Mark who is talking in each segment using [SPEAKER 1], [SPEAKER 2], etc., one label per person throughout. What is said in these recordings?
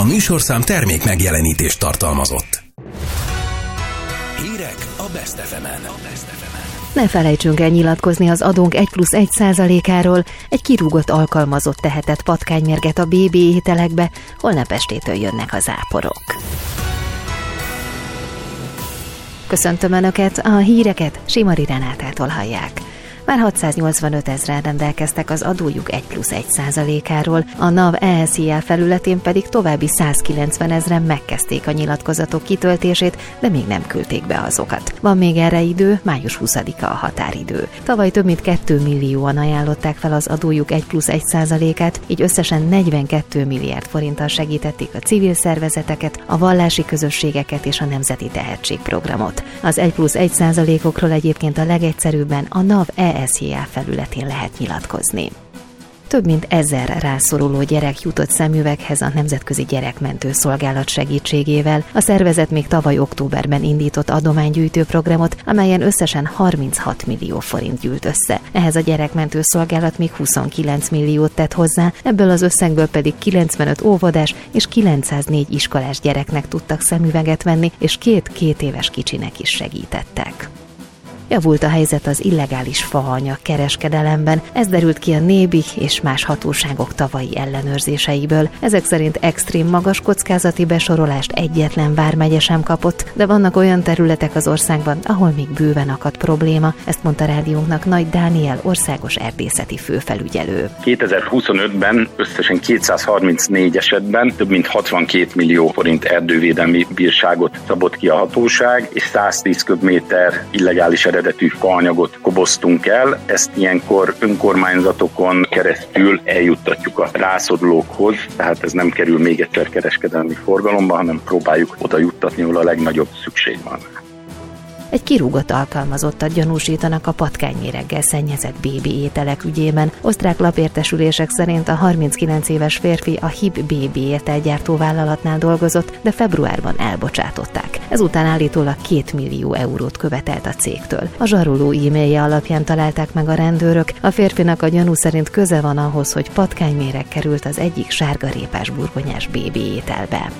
[SPEAKER 1] műsorszám termék megjelenítést tartalmazott. Hírek a Best FM-en.
[SPEAKER 2] Ne felejtsünk el nyilatkozni az adónk 1+1%-áról, egy kirúgott alkalmazott tehetett patkánymérget a BB ételekbe, holnap estétől jönnek a záporok. Köszöntöm Önöket, a híreket Simari Renátától hallják. Már 685 000 rendelkeztek az adójuk 1+1%-áról, a NAV ESZIA felületén pedig további 190 000 megkezdték a nyilatkozatok kitöltését, de még nem küldték be azokat. Van még erre idő, május 20-a a határidő. Tavaly több mint 2 millióan ajánlották fel az adójuk 1+1%-át, így összesen 42 milliárd forinttal segítették a civil szervezeteket, a vallási közösségeket és a Nemzeti Tehetségprogramot. Az 1+1%-okról egyébként a legegyszerűbben a NAV ESZIA felületén lehet nyilatkozni. Több mint 1000 rászoruló gyerek jutott szemüveghez a Nemzetközi Gyerekmentő Szolgálat segítségével. A szervezet még tavaly októberben indított adománygyűjtő programot, amelyen összesen 36 millió forint gyűlt össze. Ehhez a Gyerekmentő Szolgálat még 29 milliót tett hozzá, ebből az összegből pedig 95 óvodás és 904 iskolás gyereknek tudtak szemüveget venni, és 2 éves kicsinek is segítettek. Javult a helyzet az illegális faanyag kereskedelemben, ez derült ki a NÉBI és más hatóságok tavalyi ellenőrzéseiből. Ezek szerint extrém magas kockázati besorolást egyetlen vármegye sem kapott, de vannak olyan területek az országban, ahol még bőven akadt probléma, ezt mondta rádiónknak Nagy Dániel országos erdészeti főfelügyelő.
[SPEAKER 3] 2025-ben összesen 234 esetben több mint 62 millió forint erdővédelmi bírságot szabott ki a hatóság, és 110 köbméter illegális eredetű faanyagot koboztunk el. Ezt ilyenkor önkormányzatokon keresztül eljuttatjuk a rászorulókhoz, tehát ez nem kerül még egyszer kereskedelmi forgalomba, hanem próbáljuk oda juttatni, ahol a legnagyobb szükség van.
[SPEAKER 2] Egy kirúgott alkalmazottat gyanúsítanak a patkányméreggel szennyezett BB ételek ügyében. Osztrák lapértesülések szerint a 39 éves férfi a HIB BB ételgyártó vállalatnál dolgozott, de februárban elbocsátották. Ezután állítólag 2 millió eurót követelt a cégtől. A zsaroló e-mailje alapján találták meg a rendőrök. A férfinak a gyanú szerint köze van ahhoz, hogy patkányméreg került az egyik sárgarépás burgonyás BB ételbe.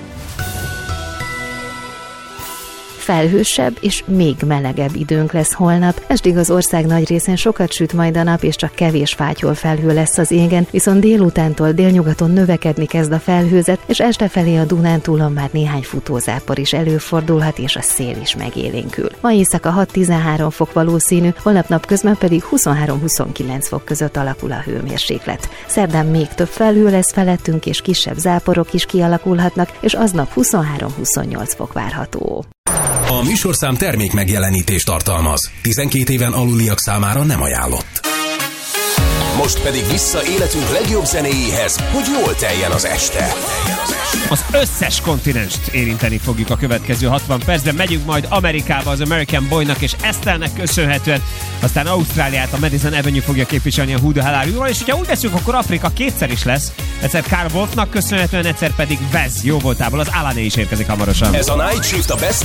[SPEAKER 2] Felhősebb és még melegebb időnk lesz holnap. Estig az ország nagy részén sokat süt majd a nap, és csak kevés fátyol felhő lesz az égen, viszont délutántól délnyugaton növekedni kezd a felhőzet, és este felé a Dunántúlon már néhány futózápor is előfordulhat, és a szél is megélénkül. Ma éjszaka 6-13 fok valószínű, holnap napközben pedig 23-29 fok között alakul a hőmérséklet. Szerdán még több felhő lesz felettünk, és kisebb záporok is kialakulhatnak, és aznap 23-28 fok várható.
[SPEAKER 1] A műsorszám termék megjelenítést tartalmaz. 12 éven aluliak számára nem ajánlott. Most pedig vissza életünk legjobb zenéjéhez, hogy jól teljen az este.
[SPEAKER 4] Az összes kontinenst érinteni fogjuk a következő 60 percben. Megyünk majd Amerikába az American Boynak és Estelle-nek köszönhetően, aztán Ausztráliát a Madison Avenue fogja képviselni a Who the Hell Are You-val, és hogyha úgy veszünk, akkor Afrika kétszer is lesz. Egyszer Carl Wolfnak köszönhetően, egyszer pedig Vez jó voltából, az Alané is érkezik hamarosan.
[SPEAKER 1] Ez a Night Shift a Best